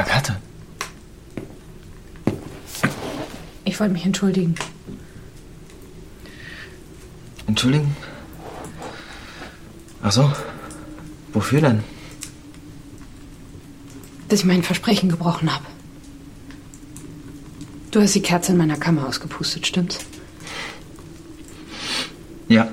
Agathe. Ich wollte mich entschuldigen. Entschuldigen? Ach so. Wofür denn? Dass ich mein Versprechen gebrochen habe. Du hast die Kerze in meiner Kammer ausgepustet, stimmt's? Ja.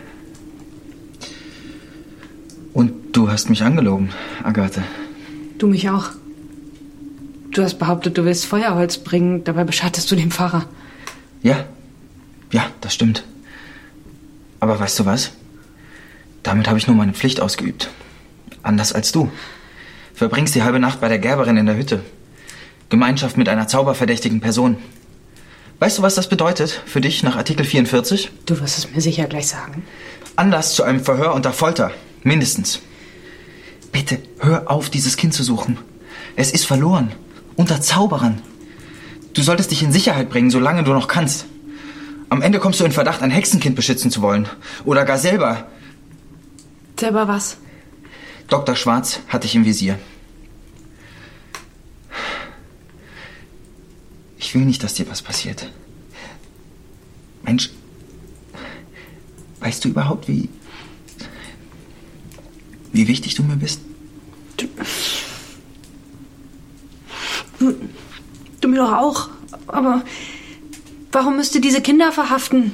Und du hast mich angelogen, Agathe. Du mich auch. Du hast behauptet, du willst Feuerholz bringen, dabei beschattest du den Pfarrer. Ja. Ja, das stimmt. Aber weißt du was? Damit habe ich nur meine Pflicht ausgeübt. Anders als du. Verbringst die halbe Nacht bei der Gerberin in der Hütte. Gemeinschaft mit einer zauberverdächtigen Person. Weißt du, was das bedeutet für dich nach Artikel 44? Du wirst es mir sicher gleich sagen. Anlass zu einem Verhör unter Folter. Mindestens. Bitte, hör auf, dieses Kind zu suchen. Es ist verloren. Unter Zauberern. Du solltest dich in Sicherheit bringen, solange du noch kannst. Am Ende kommst du in Verdacht, ein Hexenkind beschützen zu wollen. Oder gar selber. Selber was? Dr. Schwarz hat dich im Visier. Ich will nicht, dass dir was passiert. Mensch, weißt du überhaupt, wie wichtig du mir bist? Du mir doch auch. Aber warum müsst ihr diese Kinder verhaften?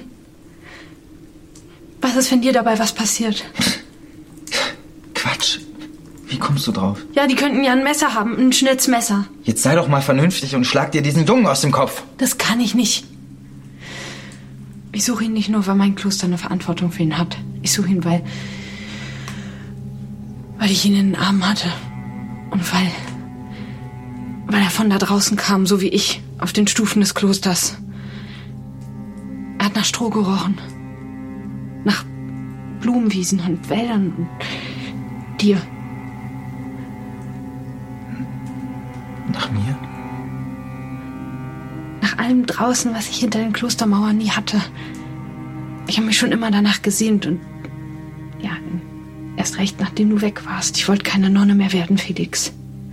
Was ist, wenn dir dabei was passiert? Quatsch. Wie kommst du drauf? Ja, die könnten ja ein Messer haben, ein Schnitzmesser. Jetzt sei doch mal vernünftig und schlag dir diesen Jungen aus dem Kopf. Das kann ich nicht. Ich suche ihn nicht nur, weil mein Kloster eine Verantwortung für ihn hat. Ich suche ihn, weil ich ihn in den Armen hatte. Und weil er von da draußen kam, so wie ich, auf den Stufen des Klosters. Er hat nach Stroh gerochen. Nach Blumenwiesen und Wäldern und dir. Nach mir? Nach allem draußen, was ich hinter den Klostermauern nie hatte. Ich habe mich schon immer danach gesehnt und ja, erst recht, nachdem du weg warst. Ich wollte keine Nonne mehr werden, Felix.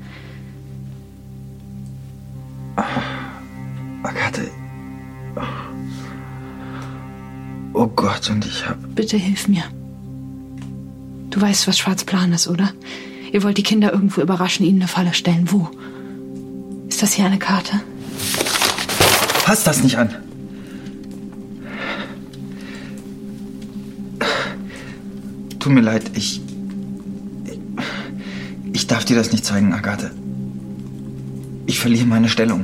Agathe. Oh Gott, und ich hab... Bitte hilf mir. Du weißt, was Schwarz Plan ist, oder? Ihr wollt die Kinder irgendwo überraschen, ihnen eine Falle stellen. Wo? Ist das hier eine Karte? Fass das nicht an. Tut mir leid, ich darf dir das nicht zeigen, Agathe. Ich verliere meine Stellung.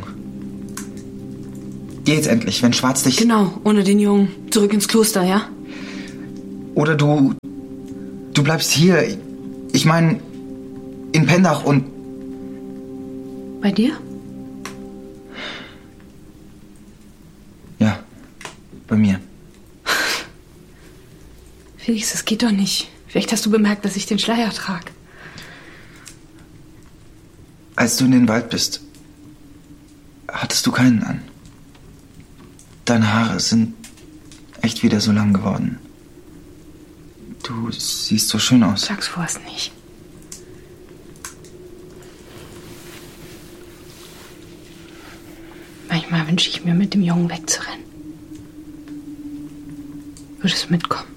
Geh jetzt endlich, wenn Schwarz dich... Genau, ohne den Jungen. Zurück ins Kloster, ja? Oder du bleibst hier. Ich meine, in Pendach und... Bei dir? Ja, bei mir. Felix, das geht doch nicht. Vielleicht hast du bemerkt, dass ich den Schleier trage. Als du in den Wald bist, hattest du keinen an. Deine Haare sind echt wieder so lang geworden. Du siehst so schön aus. Sag sowas nicht. Manchmal wünsche ich mir, mit dem Jungen wegzurennen. Würdest du mitkommen?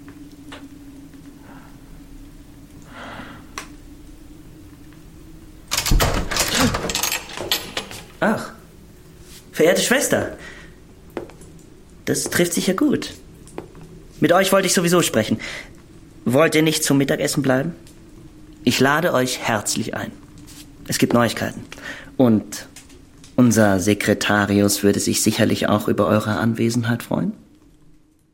Ach, verehrte Schwester, das trifft sich ja gut. Mit euch wollte ich sowieso sprechen. Wollt ihr nicht zum Mittagessen bleiben? Ich lade euch herzlich ein. Es gibt Neuigkeiten. Und unser Sekretarius würde sich sicherlich auch über eure Anwesenheit freuen.